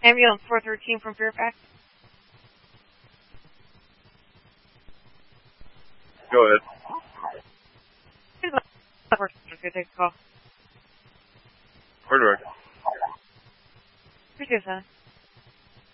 Ambulance 413 from Fairfax. Go ahead. Take a call. Where do I? Appreciate that.